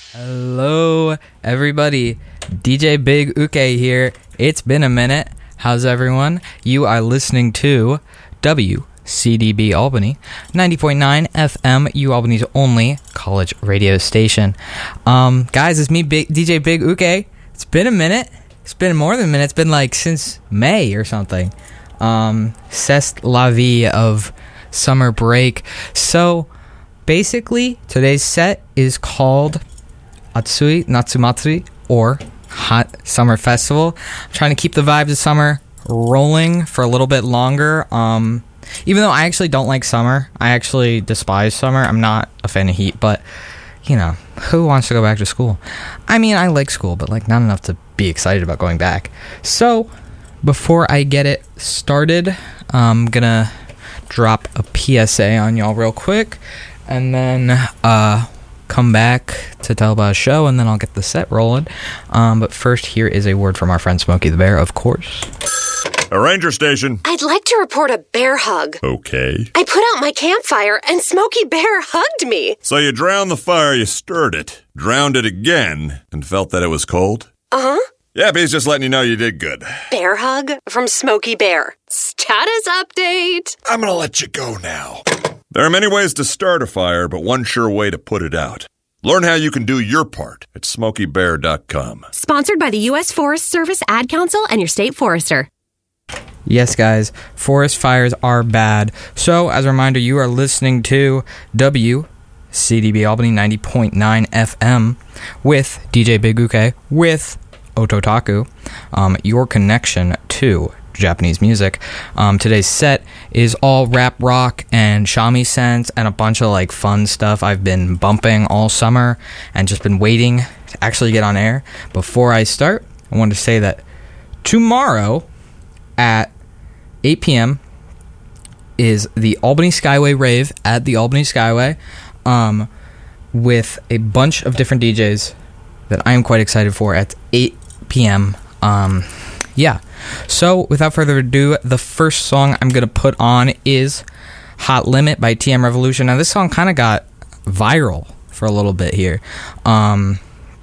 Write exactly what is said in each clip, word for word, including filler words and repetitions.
Hello, everybody. D J Big Uke here. It's been a minute. How's everyone? You are listening to W C D B Albany, ninety point nine F M, U Albany's only college radio station. Um, guys, it's me, Big, D J Big Uke. It's been a minute. It's been more than a minute. It's been like since May or something. Um, C'est la vie of summer break. So, basically, today's set is called Atsui Natsumatsuri, or Hot Summer Festival. I'm trying to keep the vibes of summer rolling for a little bit longer. Um, even though I actually don't like summer, I actually despise summer. I'm not a fan of heat, but, you know, who wants to go back to school? I mean, I like school, but, like, not enough to be excited about going back. So, before I get it started, I'm gonna drop a P S A on y'all real quick, and then, uh... come back to tell about a show, and then I'll get the set rolling. Um, but first, here is a word from our friend Smokey the Bear, of course. A ranger station. I'd like to report a bear hug. Okay. I put out my campfire, and Smokey Bear hugged me. So you drowned the fire, you stirred it, drowned it again, and felt that it was cold? Uh-huh. Yep, he's just letting you know you did good. Bear hug from Smokey Bear. Status update. I'm gonna let you go now. There are many ways to start a fire, but one sure way to put it out. Learn how you can do your part at smokey bear dot com. Sponsored by the U S Forest Service Ad Council and your state forester. Yes, guys, forest fires are bad. So, as a reminder, you are listening to W C D B Albany ninety point nine F M with D J Big Uke, with Ototaku, um, your connection to Japanese music. Um, today's set is all rap rock and shamisen and a bunch of like fun stuff I've been bumping all summer and just been waiting to actually get on air. Before I start, I wanted to say that tomorrow at eight p.m. is the Albany Skyway Rave at the Albany Skyway, um, with a bunch of different D Js that I am quite excited for at eight p.m. Um, yeah. So, without further ado, the first song I'm going to put on is Hot Limit by T M Revolution. Now, this song kind of got viral for a little bit here um,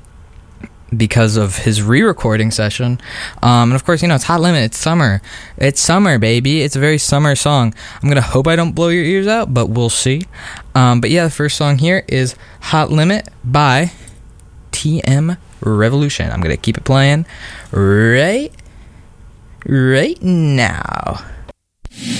because of his re-recording session. Um, and, of course, you know, it's Hot Limit. It's summer. It's summer, baby. It's a very summer song. I'm going to hope I don't blow your ears out, but we'll see. Um, but, yeah, the first song here is Hot Limit by T M Revolution. I'm going to keep it playing right right now.